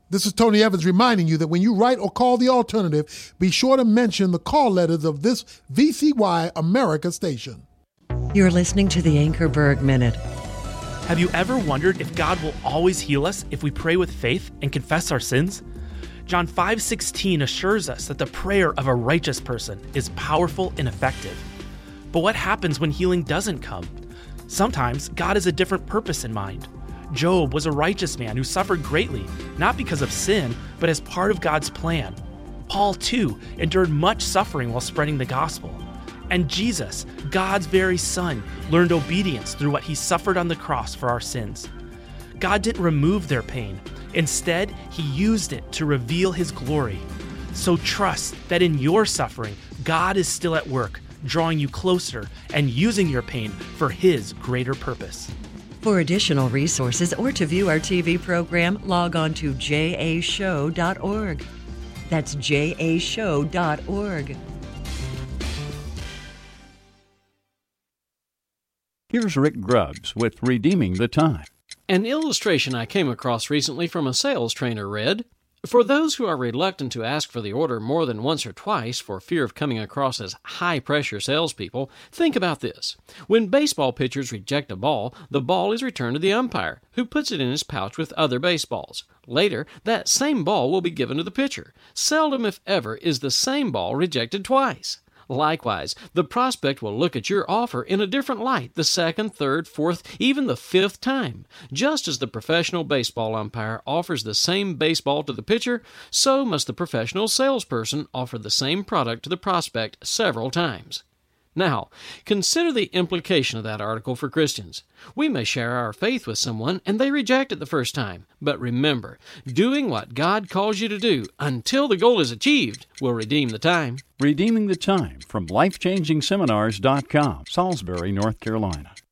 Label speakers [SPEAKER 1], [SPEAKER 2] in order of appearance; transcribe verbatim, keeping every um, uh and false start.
[SPEAKER 1] This is Tony Evans reminding you that when you write or call the alternative, be sure to mention the call letters of this V C Y America station.
[SPEAKER 2] You're listening to the Anchorberg Minute.
[SPEAKER 3] Have you ever wondered if God will always heal us if we pray with faith and confess our sins? John five sixteen assures us that the prayer of a righteous person is powerful and effective. But what happens when healing doesn't come? Sometimes God has a different purpose in mind. Job was a righteous man who suffered greatly, not because of sin, but as part of God's plan. Paul, too, endured much suffering while spreading the gospel. And Jesus, God's very Son, learned obedience through what he suffered on the cross for our sins. God didn't remove their pain. Instead, he used it to reveal his glory. So trust that in your suffering, God is still at work, drawing you closer and using your pain for his greater purpose.
[SPEAKER 2] For additional resources or to view our T V program, log on to j a show dot org. That's j a show dot org.
[SPEAKER 4] Here's Rick Grubbs with Redeeming the Time.
[SPEAKER 5] An illustration I came across recently from a sales trainer read, "For those who are reluctant to ask for the order more than once or twice for fear of coming across as high-pressure salespeople, think about this. When baseball pitchers reject a ball, the ball is returned to the umpire, who puts it in his pouch with other baseballs. Later, that same ball will be given to the pitcher. Seldom, if ever, is the same ball rejected twice. Likewise, the prospect will look at your offer in a different light the second, third, fourth, even the fifth time. Just as the professional baseball umpire offers the same baseball to the pitcher, so must the professional salesperson offer the same product to the prospect several times." Now, consider the implication of that article for Christians. We may share our faith with someone and they reject it the first time. But remember, doing what God calls you to do until the goal is achieved will redeem the time.
[SPEAKER 4] Redeeming the Time from life changing seminars dot com, Salisbury, North Carolina.